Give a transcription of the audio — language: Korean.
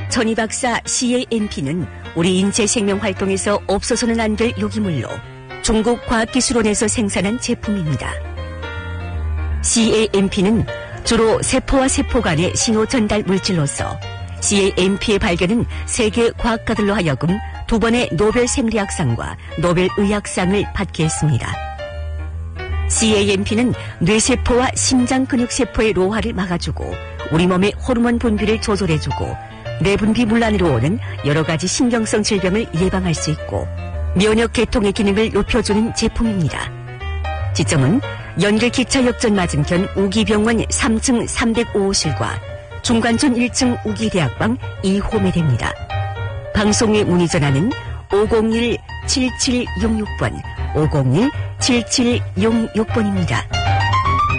전이박사 CAMP는 우리 인체 생명 활동에서 없어서는 안 될 유기물로 중국 과학기술원에서 생산한 제품입니다. CAMP는 주로 세포와 세포 간의 신호 전달 물질로서 CAMP의 발견은 세계 과학가들로 하여금 2번의 노벨 생리학상과 노벨 의학상을 받게 했습니다. CAMP는 뇌세포와 심장근육세포의 노화를 막아주고 우리 몸의 호르몬 분비를 조절해주고 내분비 문란으로 오는 여러 가지 신경성 질병을 예방할 수 있고 면역 계통의 기능을 높여주는 제품입니다. 지점은 연결기차 역전 맞은편 우기병원 3층 305호실과 중관촌 1층 우기대학방 2호에 됩니다. 방송의 문의 전화는 501-7766번, 501-7766번입니다.